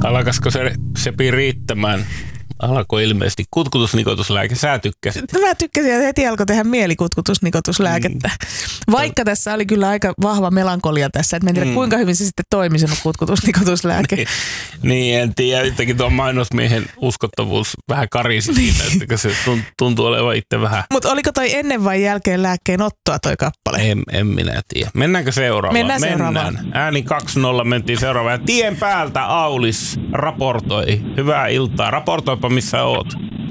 Alkaisiko se riittämään? Alkoi ilmeisesti kutkutusnikotuslääke. Sä tykkäsit. Mä tykkäsin, että heti alkoi tehdä mielikutkutusnikotuslääkettä. Vaikka tässä oli kyllä aika vahva melankolia tässä, että mä en tiedä kuinka hyvin se sitten toimi se kutkutusnikotuslääke. Niin, en tiedä. Jotenkin tuon mainosmiehen uskottavuus vähän karisi siitä, että se tuntuu olevan itse vähän. Mutta oliko toi ennen vai jälkeen lääkkeen ottoa toi kappale? En minä tiedä. Mennäänkö seuraavaan? Mennään. Ääni 2-0 mentiin seuraavaan. Ja tien päältä Aulis raportoi. Hyvää iltaa. Raportoipa missä oot.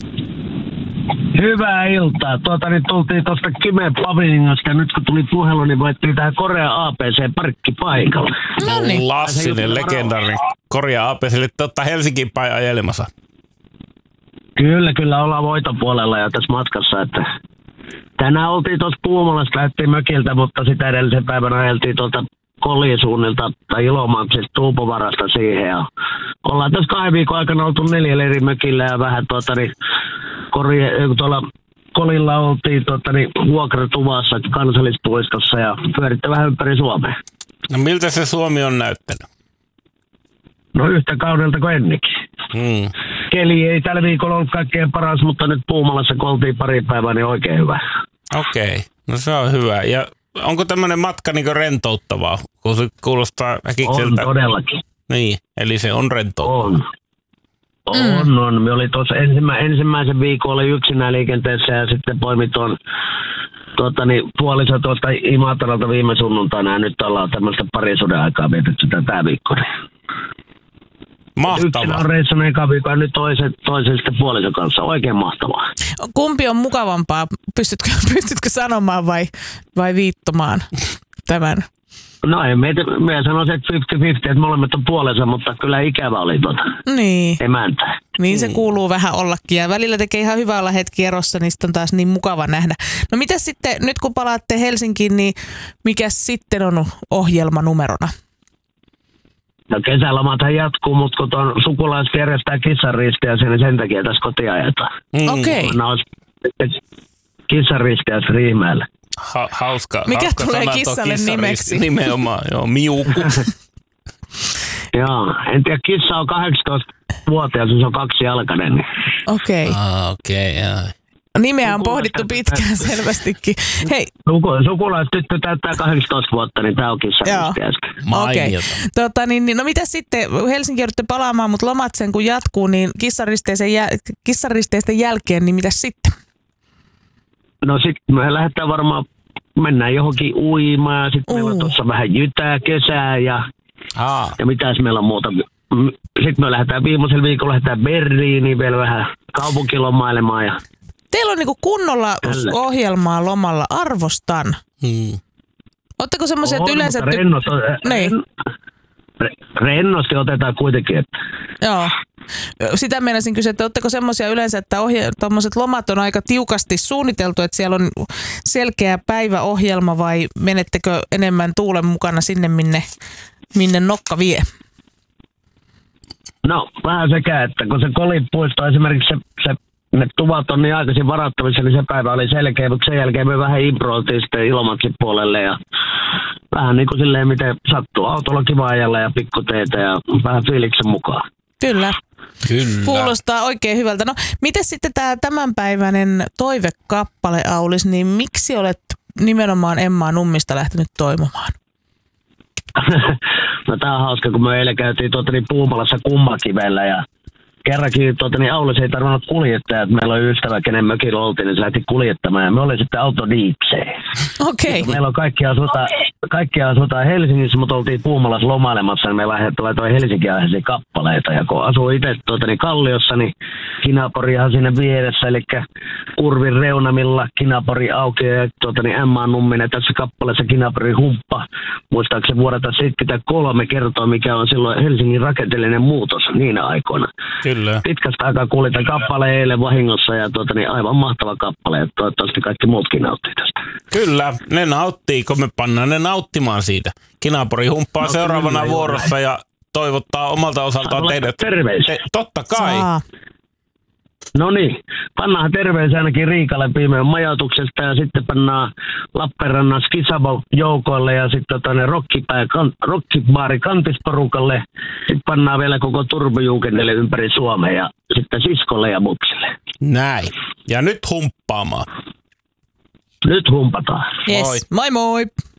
Hyvää iltaa. Niin tultiin tuosta Kymen paviljonista ja nyt kun tuli puhelu, niin voittiin tähän Korea APC parkkipaikalle. No niin. Klassinen, legendaarinen Korea APC. Helsinkiin päin ajelemassa. Kyllä ollaan voitopuolella ja tässä matkassa. Että tänään oltiin tuossa Puumalasta, lähdettiin mökiltä, mutta sitä edellisen päivänä ajeltiin tuolta Kolisuunnilta tai Ilomantsista Tuupovarasta siihen. Ja ollaan tässä 2 viikon aikana oltu 4 eri mökillä ja vähän tuolla Kolilla oltiin vuokratuvassa kansallispuistossa ja pyöritte vähän ympäri Suomea. No miltä se Suomi on näyttänyt? No yhtä kaudelta kuin ennenkin. Keli ei tällä viikolla ollut kaikkein paras, mutta nyt Puumalassa kun oltiin pari päivää, niin oikein hyvä. Okei, no se on hyvä. Ja onko tämmöinen matka niin rentouttavaa, kun se kuulostaa äkikseltä? On todellakin. Niin, eli se on rentouttavaa. On. Me oli tuossa ensimmäisen viikon oli yksinään liikenteessä ja sitten poimin tuon puoliso tuolta Imatralta viime sunnuntaina ja nyt ollaan tämmöistä parisuuden aikaa vietetty tätä viikkoa. Mahtavaa. Yksinä on reissannut eka viikon ja nyt toisen sitten puolison kanssa. Oikein mahtavaa. Kumpi on mukavampaa? Pystytkö sanomaan vai viittomaan tämän? No ei, me sanoisin, että 50-50, että molemmat on puolensa, mutta kyllä ikävä oli emäntä. Niin se kuuluu vähän ollakin ja välillä tekee ihan hyvä olla hetki erossa, niin sitten on taas niin mukava nähdä. No mitä sitten, nyt kun palaatte Helsinkiin, niin mikä sitten on ohjelmanumerona? No kesälomathan jatkuu, mutta kun tuon sukulaiset järjestää kissanristiäisiä, niin sen takia tässä kotiin ajetaan. Okei. No kissanristiäis Riihimäellä. Hauska. Mikä hauska tulee kissalle nimeksi? Nimenomaan, joo, Miuku. Joo, en tiedä, kissa on 18-vuotias, se on 2-jalkainen. Niin. Okei. Okei. Nimeä on pohdittu pitkään selvästikin. Hei. Sukulaistyttö täyttää 18 vuotta, niin tämä on kissanristiäis. Okei. No mitä sitten, Helsinki joudutte palaamaan, mutta lomat sen kun jatkuu, niin kissaristeisten jälkeen, niin mitä sitten? No sitten me lähdetään varmaan, mennään johonkin uimaan ja sitten meillä on tuossa vähän jytää kesää ja mitäs meillä on muuta. Sitten me viimeisellä viikolla Berliiniin vielä vähän kaupunkilomailemaan. Ja teillä on niinku kunnolla ohjelmaa lomalla, arvostan. Ootteko semmoisia, että yleensä... Rennosti otetaan kuitenkin. Että. Joo. Sitä meinasin kysyä, että ootteko semmoisia yleensä, että tuommoiset lomat on aika tiukasti suunniteltu, että siellä on selkeä päiväohjelma vai menettekö enemmän tuulen mukana sinne, minne nokka vie? No vähän sekä, että kun se Kolin-puisto esimerkiksi ne tuvat on niin aikaisin varattavissa, niin se päivä oli selkeä, mutta sen jälkeen me vähän improiltiin sitten Ilomantsin puolelle ja vähän niin kuin silleen, miten sattuu autolla kiva ajalla ja pikkuteitä ja vähän fiiliksen mukaan. Kyllä. Kuulostaa oikein hyvältä. No, miten sitten tämä tämänpäiväinen toivekappale, Aulis, niin miksi olet nimenomaan Emmaa Nummista lähtenyt toivomaan? No tää on hauska, kun me eilen käytiin Puumalassa Kummakivellä ja kerrankin Aulis ei tarvinnut kuljettaa, että meillä oli ystävä, kenen mökillä oltiin, niin se lähti kuljettamaan ja me oli sitten autodiipseen. Okei. Meillä on kaikki asutaan Helsingissä, mutta oltiin Puumalassa lomailemassa, niin me laitoin Helsinkiläisiä kappaleita. Ja kun asuu itse Kalliossa, niin Kinaporihan sinne vieressä, eli kurvin reunamilla Kinapori auki ja Emma Numminen tässä kappaleessa Kinaporin humppa. Muistaakseni vuodelta 73 kertoo, mikä on silloin Helsingin rakenteellinen muutos niinä aikoina. Kyllä. Pitkästä aikaa kuulin tämän kappaleen eilen vahingossa ja aivan mahtava kappale, että toivottavasti kaikki muutkin nauttii tästä. Kyllä, ne nauttii, kun me pannaan ne nauttimaan siitä. Kinapori humppaa seuraavana vuorossa ja toivottaa omalta osaltaan teidät. Terveisiä. Totta kai. No niin, pannaan terveisiä ainakin Riikalle viimein majoituksesta ja sitten pannaan Lappeenrannan Skisabo joukoille ja sitten rockibaari Kantisporukalle. Sitten pannaan vielä koko turbojuukennelle ympäri Suomea ja sitten siskolle ja mupsille. Näin. Ja nyt humppaamaan. Nyt humpataan. Yes. Moi moi!